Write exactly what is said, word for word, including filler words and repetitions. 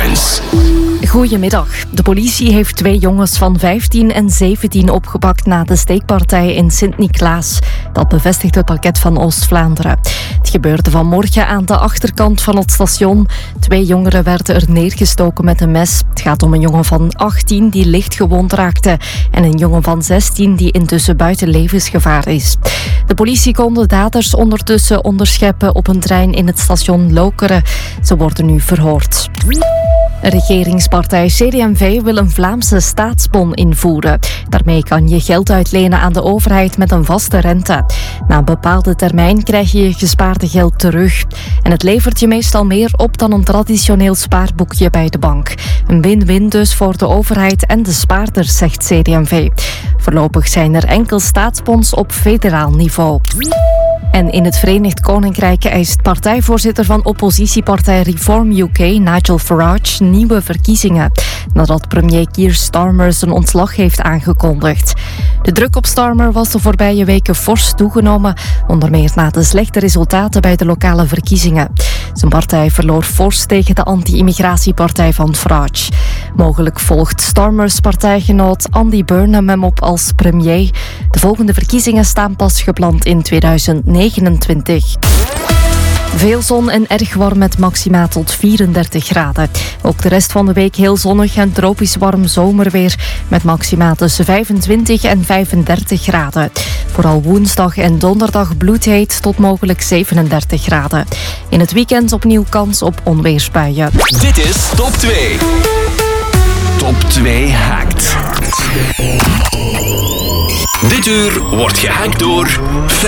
Morgens. Goedemiddag. De politie heeft twee jongens van vijftien en zeventien opgepakt na de steekpartij in Sint-Niklaas. Dat bevestigt het parket van Oost-Vlaanderen. Het gebeurde vanmorgen aan de achterkant van het station. Twee jongeren werden er neergestoken met een mes. Het gaat om een jongen van achttien die licht gewond raakte en een jongen van zestien die intussen buiten levensgevaar is. De politie kon de daders ondertussen onderscheppen op een trein in het station Lokeren. Ze worden nu verhoord. Regeringspartij C D en V wil een Vlaamse staatsbon invoeren. Daarmee kan je geld uitlenen aan de overheid met een vaste rente. Na een bepaalde termijn krijg je je gespaarde geld terug. En het levert je meestal meer op dan een traditioneel spaarboekje bij de bank. Een win-win dus voor de overheid en de spaarders, zegt C D en V. Voorlopig zijn er enkel staatsbons op federaal niveau. En in het Verenigd Koninkrijk eist partijvoorzitter van oppositiepartij Reform U K, Nigel Farage, nieuwe verkiezingen. Nadat premier Keir Starmer zijn ontslag heeft aangekondigd. De druk op Starmer was de voorbije weken fors toegenomen, onder meer na de slechte resultaten bij de lokale verkiezingen. Zijn partij verloor fors tegen de anti-immigratiepartij van Farage. Mogelijk volgt Starmers partijgenoot Andy Burnham hem op als premier. De volgende verkiezingen staan pas gepland in tweeduizend negenentwintig. Veel zon en erg warm met maxima tot vierendertig graden. Ook de rest van de week heel zonnig en tropisch warm zomerweer met maxima tussen vijfentwintig en vijfendertig graden. Vooral woensdag en donderdag bloedheet tot mogelijk zevenendertig graden. In het weekend opnieuw kans op onweersbuien. Dit is Top twee. Top twee hackt. Dit uur wordt gehackt door